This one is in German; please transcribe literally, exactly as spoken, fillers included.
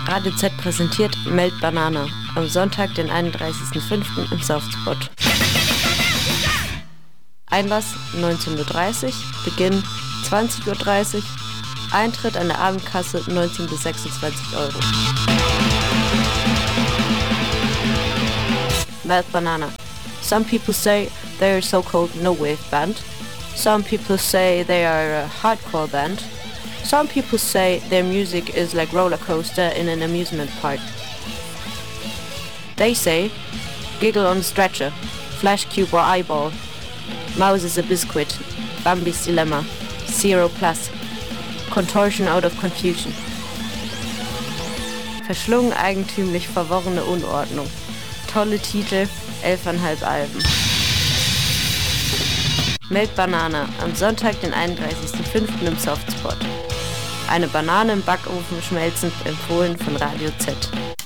Radio Z präsentiert Melt Banana am Sonntag, den einunddreißigsten fünften im Softspot. Einlass neunzehn Uhr dreißig, Beginn zwanzig Uhr dreißig, Eintritt an der Abendkasse neunzehn bis sechsundzwanzig Euro. Melt Banana. Some people say they are a so-called no-wave band. Some people say they are a hardcore band. Some people say their music is like roller coaster in an amusement park. They say, giggle on a stretcher, flash cube or eyeball, mouse is a biscuit, Bambi's dilemma, zero plus, contortion out of confusion. Verschlungen, eigentümlich, verworrene Unordnung. Tolle Titel, elfeinhalb Alben. Melt Banana am Sonntag, den einunddreißigsten fünften im Softspot. Eine Banane im Backofen schmelzend, empfohlen von Radio Z.